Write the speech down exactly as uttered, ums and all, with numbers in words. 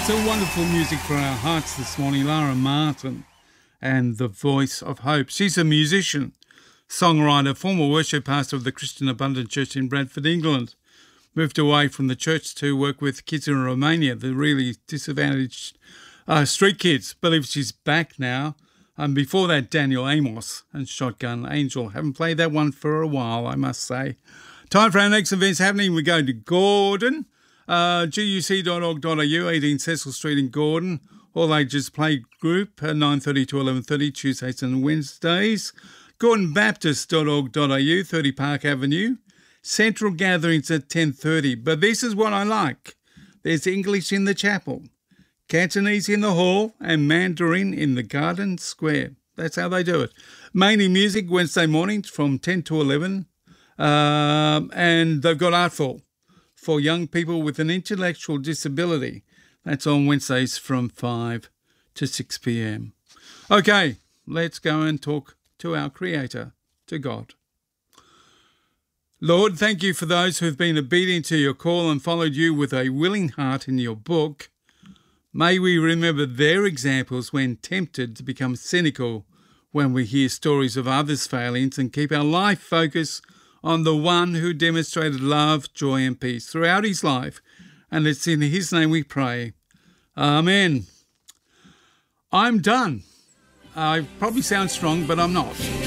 Some wonderful music for our hearts this morning. Lara Martin and The Voice of Hope. She's a musician, songwriter, former worship pastor of the Christian Abundant Church in Bradford, England. Moved away from the church to work with kids in Romania, the really disadvantaged uh, street kids. Believe she's back now. Um, before that, Daniel Amos and Shotgun Angel. Haven't played that one for a while, I must say. Time for our next events happening. We go to Gordon. Uh, G U C dot org dot a u, eighteen Cecil Street in Gordon. All ages play group, uh, nine thirty to eleven thirty, Tuesdays and Wednesdays. Gordon Baptist dot org dot a u, thirty Park Avenue. Central gatherings at ten thirty. But this is what I like. There's English in the chapel, Cantonese in the hall, and Mandarin in the garden square. That's how they do it. Mainly music Wednesday mornings from ten to eleven. Um, and they've got Artful for young people with an intellectual disability. That's on Wednesdays from five to six p.m. Okay, let's go and talk to our Creator, to God. Lord, thank you for those who have been obedient to your call and followed you with a willing heart in your book. May we remember their examples when tempted to become cynical when we hear stories of others' failings, and keep our life focused on the one who demonstrated love, joy and peace throughout his life. And it's in his name we pray. Amen. I'm done. I probably sound strong, but I'm not.